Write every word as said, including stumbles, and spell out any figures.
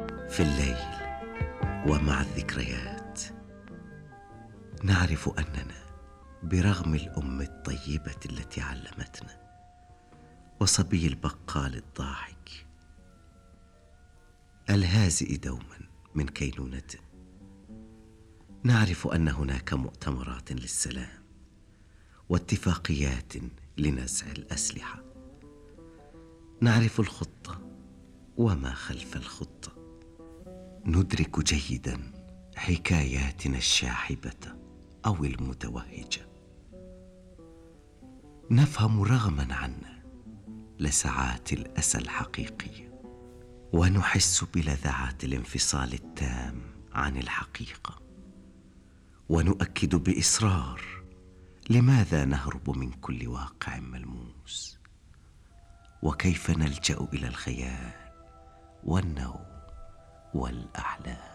في الليل ومع الذكريات نعرف أننا برغم الأم الطيبة التي علمتنا وصبي البقال الضاحك الهازئ دوما من كينونته، نعرف أن هناك مؤتمرات للسلام واتفاقيات لنزع الأسلحة، نعرف الخطة وما خلف الخطة، ندرك جيدا حكاياتنا الشاحبة أو المتوهجة، نفهم رغما عنا لسعات الأسى الحقيقية، ونحس بلذعات الانفصال التام عن الحقيقة، ونؤكد بإصرار لماذا نهرب من كل واقع ملموس، وكيف نلجأ إلى الخيال والنوم والأحلام.